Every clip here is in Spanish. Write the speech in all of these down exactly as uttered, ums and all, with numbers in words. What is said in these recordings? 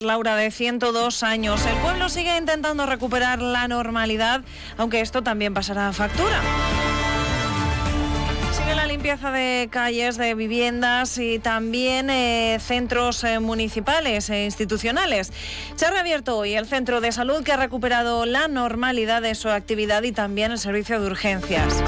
Laura, de ciento dos años. El pueblo sigue intentando recuperar la normalidad, aunque esto también pasará a factura. Sigue la limpieza de calles, de viviendas y también eh, centros eh, municipales e institucionales. Se ha reabierto hoy el centro de salud, que ha recuperado la normalidad de su actividad, y también el servicio de urgencias.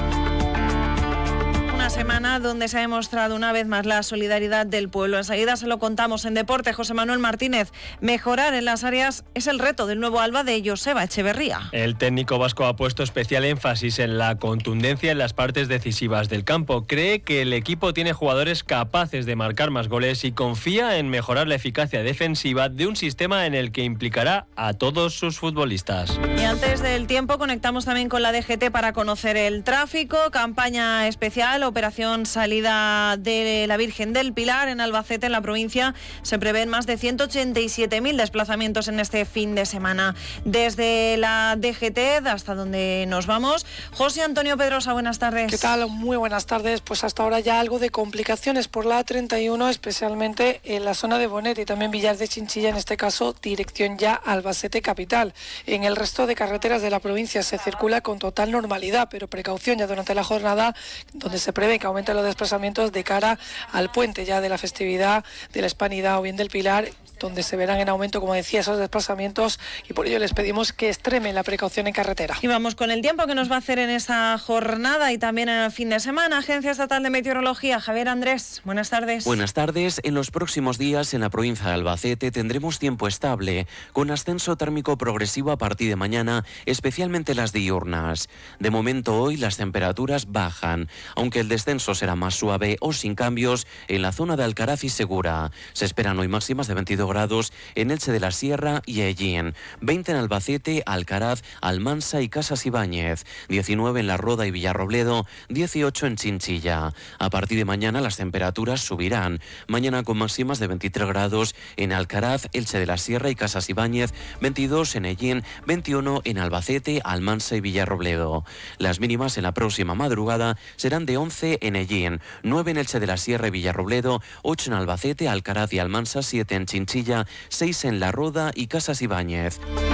Una semana donde se ha demostrado una vez más la solidaridad del pueblo. Enseguida se lo contamos en deporte. José Manuel Martínez, mejorar en las áreas es el reto del nuevo Alba de Joseba Echeverría. El técnico vasco ha puesto especial énfasis en la contundencia en las partes decisivas del campo. Cree que el equipo tiene jugadores capaces de marcar más goles y confía en mejorar la eficacia defensiva de un sistema en el que implicará a todos sus futbolistas. Y antes del tiempo conectamos también con la D G T para conocer el tráfico. Campaña especial, operación salida de la Virgen del Pilar en Albacete, en la provincia. Se prevén más de ciento ochenta y siete mil desplazamientos en este fin de semana. Desde la D G T hasta donde nos vamos, José Antonio Pedrosa, buenas tardes. ¿Qué tal? Muy buenas tardes. Pues hasta ahora ya algo de complicaciones por la A treinta y uno, especialmente en la zona de Bonet y también Villar de Chinchilla, en este caso dirección ya Albacete capital. En el resto de carreteras de la provincia se circula con total normalidad, pero precaución ya durante la jornada, donde se prevé que aumenten los desplazamientos de cara al puente ya de la festividad de la Hispanidad o bien del Pilar, donde se verán en aumento, como decía, esos desplazamientos, y por ello les pedimos que extremen la precaución en carretera. Y vamos con el tiempo que nos va a hacer en esta jornada y también en el fin de semana. Agencia Estatal de Meteorología, Javier Andrés, buenas tardes. Buenas tardes. En los próximos días en la provincia de Albacete tendremos tiempo estable, con ascenso térmico progresivo a partir de mañana, especialmente las diurnas. De momento hoy las temperaturas bajan, aunque el descenso será más suave o sin cambios en la zona de Alcaraz y Segura. Se esperan hoy máximas de veintidós grados en Elche de la Sierra y Ellín, veinte en Albacete, Alcaraz, Almansa y Casas Ibáñez, diecinueve en La Roda y Villarrobledo, dieciocho en Chinchilla. A partir de mañana las temperaturas subirán, mañana con máximas de veintitrés grados en Alcaraz, Elche de la Sierra y Casas Ibáñez, veintidós en Ellín, veintiuno en Albacete, Almansa y Villarrobledo. Las mínimas en la próxima madrugada serán de once en Ellín, nueve en Elche de la Sierra y Villarrobledo, ocho en Albacete, Alcaraz y Almansa, siete en Chinchilla, seis en La Roda y Casas Ibáñez.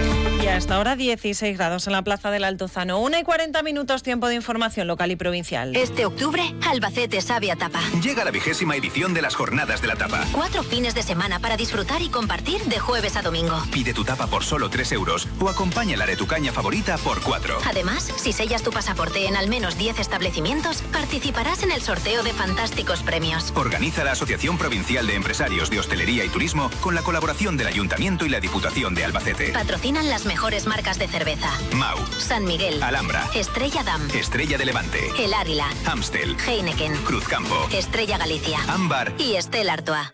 Y hasta ahora dieciséis grados en la Plaza del Altozano. una y cuarenta minutos, tiempo de información local y provincial. Este octubre, Albacete sabe a tapa. Llega la vigésima edición de las Jornadas de la Tapa. Cuatro fines de semana para disfrutar y compartir de jueves a domingo. Pide tu tapa por solo tres euros o acompáñala de tu caña favorita por cuatro. Además, si sellas tu pasaporte en al menos diez establecimientos, participarás en el sorteo de fantásticos premios. Organiza la Asociación Provincial de Empresarios de Hostelería y Turismo con la colaboración del Ayuntamiento y la Diputación de Albacete. Patrocinan las mejores marcas de cerveza: Mau, San Miguel, Alhambra, Estrella Damm, Estrella de Levante, El Águila, Amstel, Heineken, Cruzcampo, Estrella Galicia, Ámbar y Stella Artois.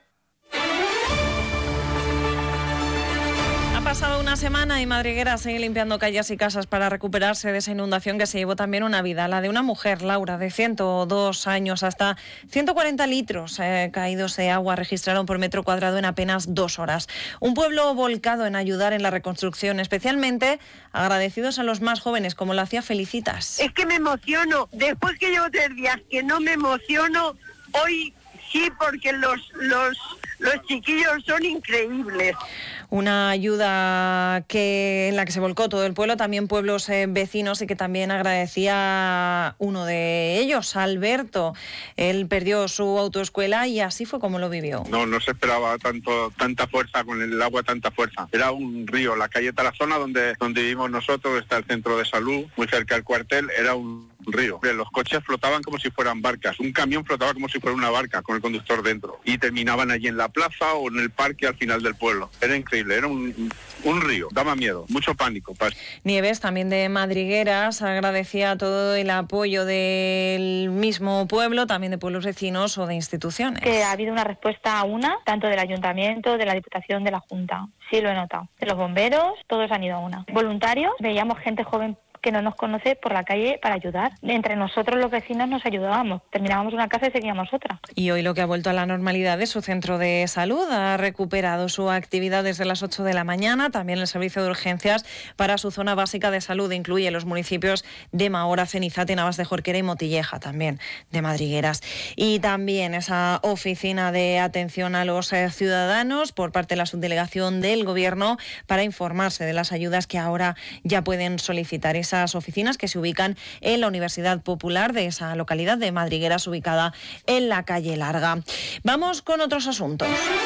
Ha pasado una semana y Madriguera sigue limpiando calles y casas para recuperarse de esa inundación que se llevó también una vida, la de una mujer, Laura, de ciento dos años. Hasta ciento cuarenta litros eh, caídos de agua registraron por metro cuadrado en apenas dos horas. Un pueblo volcado en ayudar en la reconstrucción, especialmente agradecidos a los más jóvenes, como lo hacía Felicitas. Es que me emociono. Después que llevo tres días que no me emociono, hoy sí, porque los, los, los chiquillos son increíbles. Una ayuda que en la que se volcó todo el pueblo, también pueblos eh, vecinos, y que también agradecía uno de ellos, Alberto. Él perdió su autoescuela y así fue como lo vivió. No, no se esperaba tanto, tanta fuerza, con el agua tanta fuerza. Era un río, la calle Tarazona, donde, donde vivimos nosotros, está el centro de salud, muy cerca del cuartel, era un río. Los coches flotaban como si fueran barcas, un camión flotaba como si fuera una barca con el conductor dentro, y terminaban allí en la plaza o en el parque al final del pueblo. Era increíble, era un, un río, daba miedo, mucho pánico. Nieves, también de Madrigueras, agradecía todo el apoyo del mismo pueblo, también de pueblos vecinos o de instituciones. Que ha habido una respuesta a una, tanto del Ayuntamiento, de la Diputación, de la Junta. Sí, lo he notado. De los bomberos, todos han ido a una. Voluntarios, veíamos gente joven que no nos conoce por la calle para ayudar. Entre nosotros los vecinos nos ayudábamos, terminábamos una casa y seguíamos otra. Y hoy lo que ha vuelto a la normalidad es su centro de salud. Ha recuperado su actividad desde las ocho de la mañana. También el servicio de urgencias para su zona básica de salud incluye los municipios de Mahora, Cenizate, Navas de Jorquera y Motilleja, también de Madrigueras. Y también esa oficina de atención a los eh, ciudadanos por parte de la subdelegación del Gobierno para informarse de las ayudas que ahora ya pueden solicitar. Esas oficinas que se ubican en la Universidad Popular de esa localidad de Madrigueras, ubicada en la calle Larga. Vamos con otros asuntos.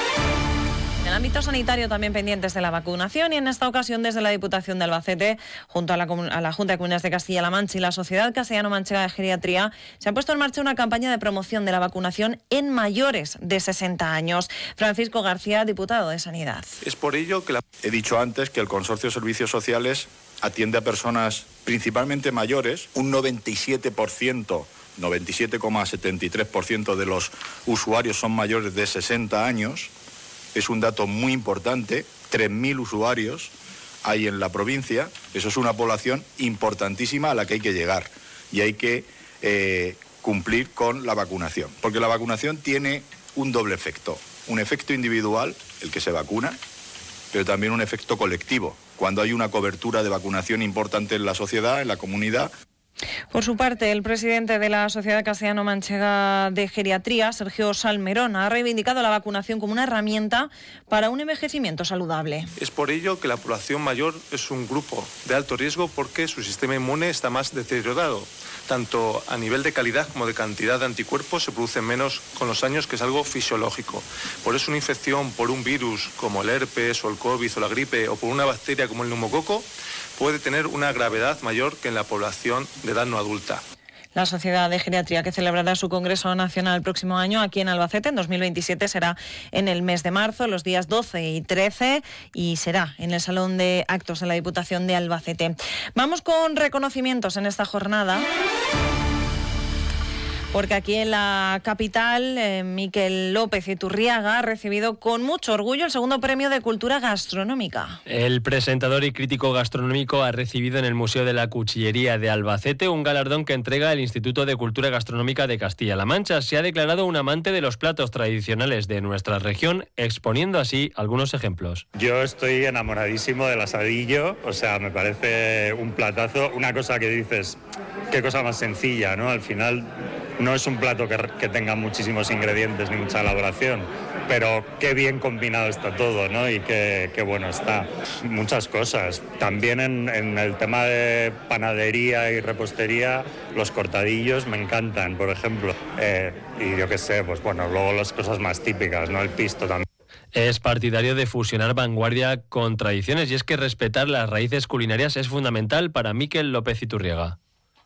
En el ámbito sanitario también pendientes de la vacunación y en esta ocasión desde la Diputación de Albacete, junto a la, a la Junta de Comunidades de Castilla-La Mancha y la Sociedad Castellano-Manchega de Geriatría, se ha puesto en marcha una campaña de promoción de la vacunación en mayores de sesenta años. Francisco García, diputado de Sanidad. Es por ello que la... he dicho antes que el Consorcio de Servicios Sociales atiende a personas principalmente mayores, un noventa y siete por ciento, noventa y siete coma setenta y tres por ciento de los usuarios son mayores de sesenta años. Es un dato muy importante, tres mil usuarios hay en la provincia, eso es una población importantísima a la que hay que llegar y hay que eh, cumplir con la vacunación, porque la vacunación tiene un doble efecto, un efecto individual, el que se vacuna, pero también un efecto colectivo, cuando hay una cobertura de vacunación importante en la sociedad, en la comunidad. Por su parte, el presidente de la Sociedad Castellano-Manchega de Geriatría, Sergio Salmerón, ha reivindicado la vacunación como una herramienta para un envejecimiento saludable. Es por ello que la población mayor es un grupo de alto riesgo porque su sistema inmune está más deteriorado. Tanto a nivel de calidad como de cantidad de anticuerpos se producen menos con los años, que es algo fisiológico. Por eso una infección por un virus como el herpes o el COVID o la gripe o por una bacteria como el neumococo puede tener una gravedad mayor que en la población de edad no adulta. La Sociedad de Geriatría, que celebrará su Congreso Nacional el próximo año aquí en Albacete, en dos mil veintisiete, será en el mes de marzo, los días doce y trece, y será en el Salón de Actos de la Diputación de Albacete. Vamos con reconocimientos en esta jornada. Porque aquí en la capital, eh, Miquel López Iturriaga ha recibido con mucho orgullo el segundo premio de Cultura Gastronómica. El presentador y crítico gastronómico ha recibido en el Museo de la Cuchillería de Albacete un galardón que entrega el Instituto de Cultura Gastronómica de Castilla-La Mancha. Se ha declarado un amante de los platos tradicionales de nuestra región, exponiendo así algunos ejemplos. Yo estoy enamoradísimo del asadillo, o sea, me parece un platazo, una cosa que dices, qué cosa más sencilla, ¿no? Al final no es un plato que, que tenga muchísimos ingredientes ni mucha elaboración, pero qué bien combinado está todo, ¿no? Y qué, qué bueno está. Muchas cosas. También en, en el tema de panadería y repostería, los cortadillos me encantan, por ejemplo. Eh, y yo qué sé, pues bueno, luego las cosas más típicas, ¿no? El pisto también. Es partidario de fusionar vanguardia con tradiciones y es que respetar las raíces culinarias es fundamental para Miquel López Iturriaga.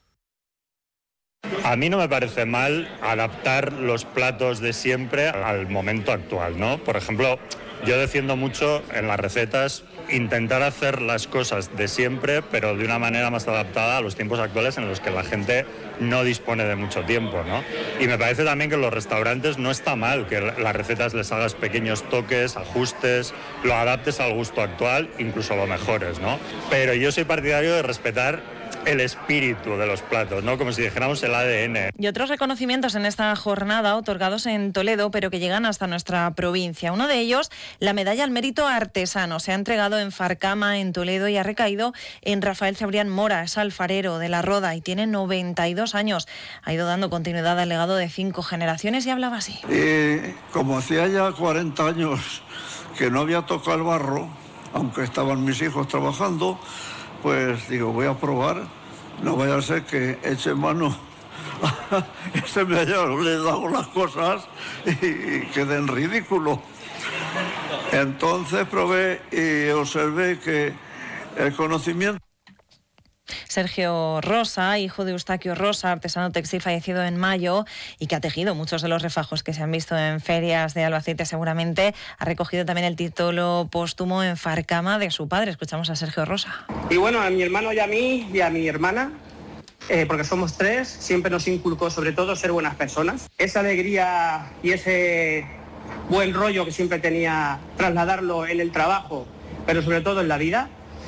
A mí no me parece mal adaptar los platos de siempre al momento actual, ¿no? Por ejemplo, yo defiendo mucho en las recetas intentar hacer las cosas de siempre, pero de una manera más adaptada a los tiempos actuales en los que la gente no dispone de mucho tiempo, ¿no? Y me parece también que en los restaurantes no está mal que las recetas les hagas pequeños toques, ajustes, lo adaptes al gusto actual, incluso lo mejores, ¿no? Pero yo soy partidario de respetar el espíritu de los platos, ¿no? Como si dijéramos el A D N. Y otros reconocimientos en esta jornada otorgados en Toledo, pero que llegan hasta nuestra provincia. Uno de ellos, la medalla al mérito artesano. Se ha entregado en Farcama, en Toledo, y ha recaído en Rafael Cebrián Mora. Es alfarero de La Roda y tiene noventa y dos años. Ha ido dando continuidad al legado de cinco generaciones y hablaba así. Eh, como hacía ya cuarenta años que no había tocado el barro, aunque estaban mis hijos trabajando, pues digo, voy a probar, no vaya a ser que eche mano a este me haya le dado las cosas y, y quede en ridículo. Entonces probé y observé que el conocimiento... Sergio Rosa, hijo de Eustaquio Rosa, artesano textil fallecido en mayo y que ha tejido muchos de los refajos que se han visto en ferias de Albacete, seguramente ha recogido también el título póstumo en Farcama de su padre. Escuchamos a Sergio Rosa. Y bueno, a mi hermano y a mí y a mi hermana, eh, porque somos tres, siempre nos inculcó sobre todo ser buenas personas. Esa alegría y ese buen rollo que siempre tenía, trasladarlo en el trabajo, pero sobre todo en la vida.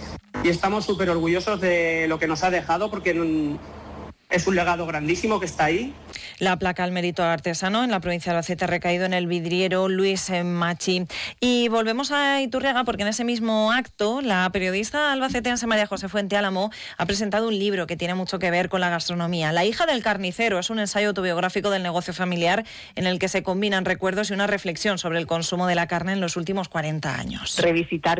y estamos súper orgullosos de lo que nos ha dejado porque es un legado grandísimo que está ahí. La placa al mérito artesano en la provincia de Albacete ha recaído en el vidriero Luis Machi. Y volvemos a Iturriaga porque en ese mismo acto la periodista albacetense María José Fuente Álamo ha presentado un libro que tiene mucho que ver con la gastronomía. La hija del carnicero es un ensayo autobiográfico del negocio familiar en el que se combinan recuerdos y una reflexión sobre el consumo de la carne en los últimos cuarenta años. Revisitar